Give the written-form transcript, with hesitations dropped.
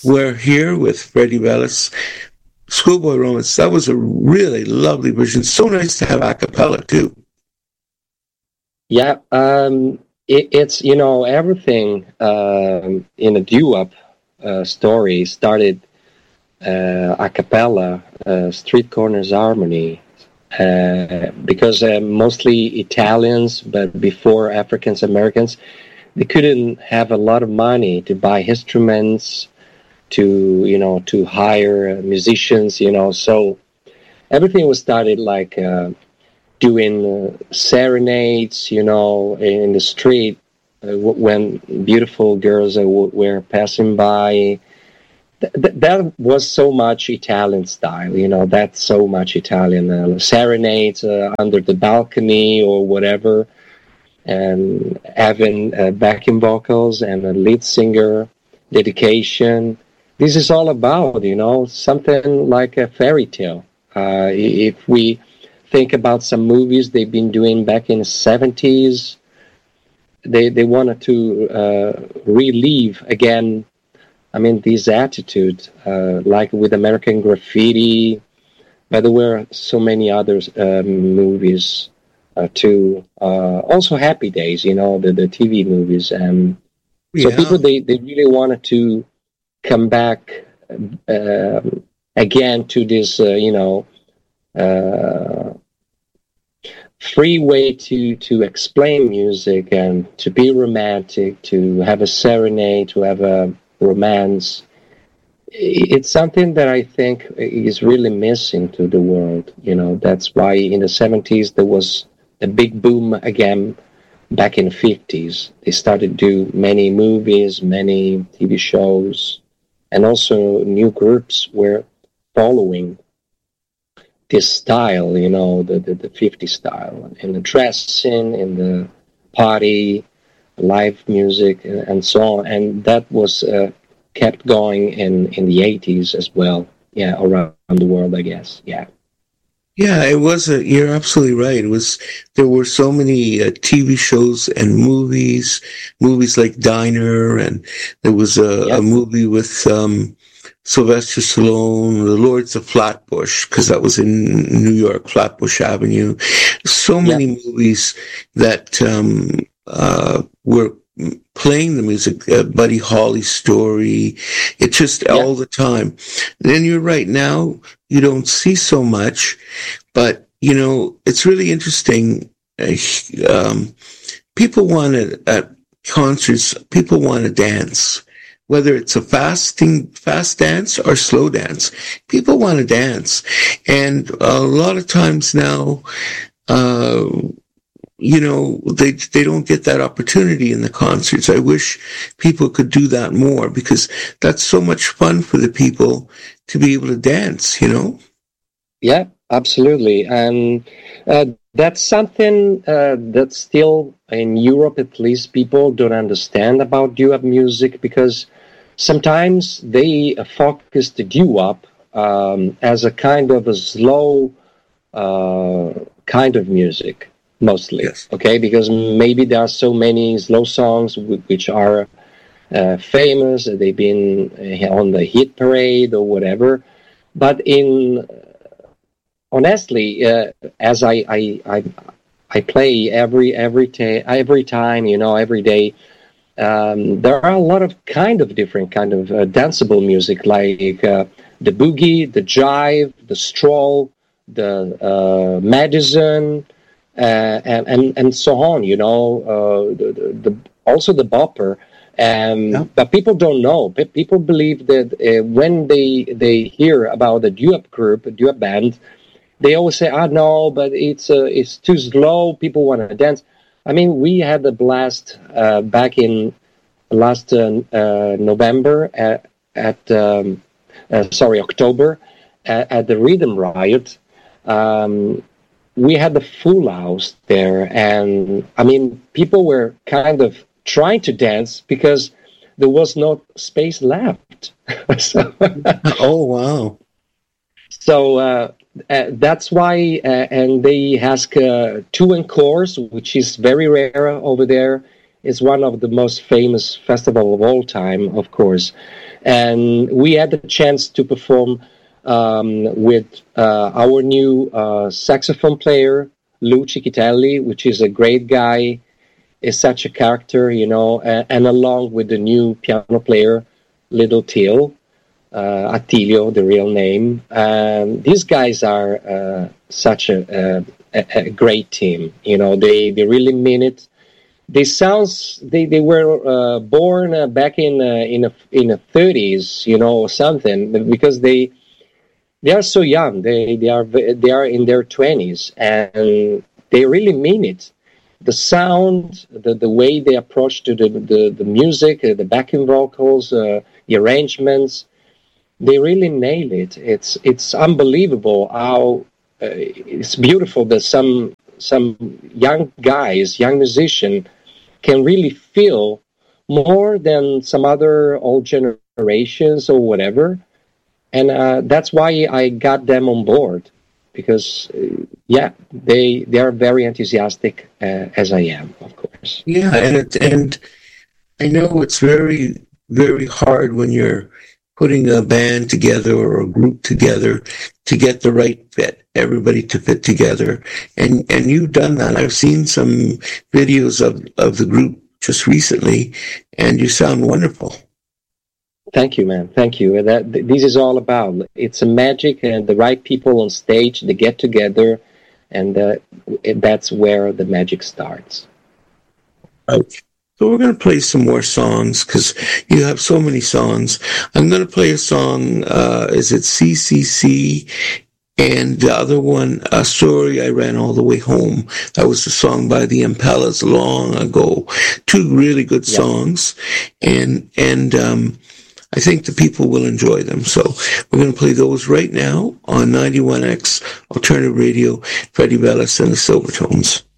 We're Here with Freddie Bellis. Schoolboy Romance, that was a really lovely version. So nice to have a cappella too. Yeah, it's everything in a doo-wop story started a cappella, Street Corners Harmony, because mostly Italians, but before Africans Americans, they couldn't have a lot of money to buy instruments, to hire musicians, so everything was started like doing serenades, in the street when beautiful girls were passing by. That was so much Italian style, that's so much Italian serenades under the balcony or whatever, and having backing vocals and a lead singer, dedication. This is all about, something like a fairy tale. If we think about some movies they've been doing back in the 70s, they wanted to relive again, this attitude, like with American Graffiti, but there were so many other movies too. Also Happy Days, the TV movies. So people, they really wanted to come back again to this, free way to explain music and to be romantic, to have a serenade, to have a romance. It's something that I think is really missing to the world. That's why in the 70s there was a big boom again. Back in the 50s, they started to do many movies, many TV shows, and also new groups were following this style, the 50s style, in the dressing, in the party, live music, and so on. And that was kept going in the 80s as well, around the world, I guess, Yeah, it was. You're absolutely right. There were so many TV shows and movies like Diner, and there was a movie with Sylvester Stallone, The Lords of Flatbush, because that was in New York, Flatbush Avenue. So many movies that were playing the music, Buddy Holly story. It's just all the time. And you're right, now you don't see so much, but it's really interesting. People want to, at concerts, people want to dance, whether it's a fast dance or slow dance. People want to dance. And a lot of times now, they don't get that opportunity in the concerts. I wish people could do that more, because that's so much fun for the people to be able to dance, Yeah, absolutely. And that's something that still in Europe, at least, people don't understand about doo-wop music, because sometimes they focus the doo-wop as a kind of a slow kind of music. Mostly, okay, because maybe there are so many slow songs which are famous, they've been on the hit parade or whatever. But honestly, as I play every time, every day, there are a lot of different kind of danceable music, like the boogie, the jive, the stroll, the Madison. And so on, also the bopper, but people don't know. People believe that when they hear about the doo-wop group, a doo-wop band, they always say, no, but it's too slow, people want to dance. We had a blast back in last November October at the Rhythm Riot. We had the full house there, and people were kind of trying to dance because there was no space left. Oh, wow. So that's why, and they ask two encores, which is very rare over there. is one of the most famous festival of all time, of course. And we had the chance to perform with our new saxophone player, Lou Cicchitelli, which is a great guy, is such a character, and along with the new piano player, Little Till, Attilio, the real name. These guys are such a great team. They really mean it. They were born back in the 30s, or something, because they are so young. They are in their 20s, and they really mean it. The sound, the way they approach to the music, the backing vocals, the arrangements, they really nail it. It's unbelievable how it's beautiful that some young guys, young musicians, can really feel more than some other old generations or whatever. And that's why I got them on board, because, they are very enthusiastic, as I am, of course. Yeah, and I know it's very, very hard when you're putting a band together or a group together to get the right fit, everybody to fit together. And you've done that. I've seen some videos of the group just recently, and you sound wonderful. Thank you, man. Thank you. This is all about. It's a magic, and the right people on stage, they get together, and that's where the magic starts. Right. So we're going to play some more songs because you have so many songs. I'm going to play a song, is it CCC? And the other one, Sorry I Ran All the Way Home. That was a song by the Impellas long ago. Two really good songs. And I think the people will enjoy them. So we're going to play those right now on 91X Alternative Radio, Freddie Bellis and the Silvertones.